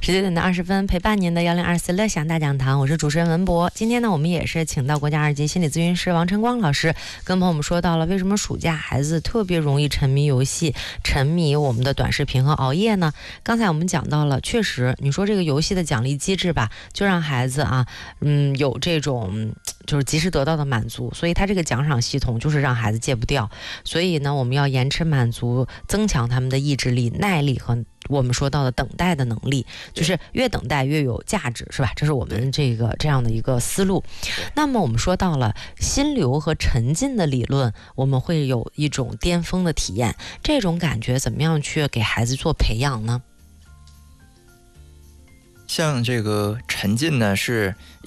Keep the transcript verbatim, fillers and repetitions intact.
十九点的二十分，陪伴您的幺零二四乐享大讲堂，我是主持人文博。今天呢，我们也是请到国家二级心理咨询师王晨光老师，跟朋友们说到了为什么暑假孩子特别容易沉迷游戏、沉迷我们的短视频和熬夜呢？刚才我们讲到了，确实，你说这个游戏的奖励机制吧，就让孩子啊，嗯，有这种就是及时得到的满足，所以他这个奖赏系统就是让孩子戒不掉。所以呢，我们要延迟满足，增强他们的意志力、耐力和我们说到的等待的能力，就是越等待越有价值，是吧？这是我们这个这样的一个思路。那么我们说到了心流和沉浸的理论，我们会有一种巅峰的体验，这种感觉怎么样去给孩子做培养呢？ 像这个沉浸呢，是